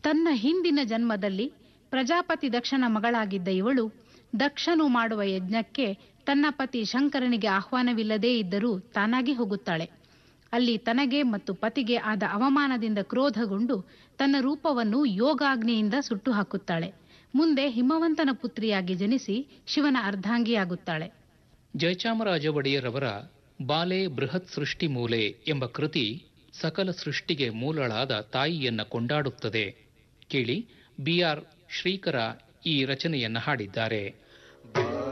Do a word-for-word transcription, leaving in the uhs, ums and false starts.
ತನ್ನ ಹಿಂದಿನ ಜನ್ಮದಲ್ಲಿ ಪ್ರಜಾಪತಿ ದಕ್ಷನ ಮಗಳಾಗಿದ್ದ ಇವಳು ದಕ್ಷನು ಮಾಡುವ ಯಜ್ಞಕ್ಕೆ ತನ್ನ ಪತಿ ಶಂಕರನಿಗೆ ಆಹ್ವಾನವಿಲ್ಲದೇ ಇದ್ದರೂ ತಾನಾಗಿ ಹೋಗುತ್ತಾಳೆ. ಅಲ್ಲಿ ತನಗೆ ಮತ್ತು ಪತಿಗೆ ಆದ ಅವಮಾನದಿಂದ ಕ್ರೋಧಗೊಂಡು ತನ್ನ ರೂಪವನ್ನು ಯೋಗಾಗ್ನಿಯಿಂದ ಸುಟ್ಟು ಹಾಕುತ್ತಾಳೆ. ಮುಂದೆ ಹಿಮವಂತನ ಪುತ್ರಿಯಾಗಿ ಜನಿಸಿ ಶಿವನ ಅರ್ಧಾಂಗಿಯಾಗುತ್ತಾಳೆ. ಜಯಚಾಮರಾಜ ಒಡೆಯರವರ ಬಾಲೆ ಬೃಹತ್ ಸೃಷ್ಟಿ ಮೂಲೆ ಎಂಬ ಕೃತಿ ಸಕಲ ಸೃಷ್ಟಿಗೆ ಮೂಲಳಾದ ತಾಯಿಯನ್ನ ಕೊಂಡಾಡುತ್ತದೆ. ಕೇಳಿ, ಬಿ ಆರ್ ಶ್ರೀಕರ ಈ ರಚನೆಯನ್ನ ಹಾಡಿದ್ದಾರೆ.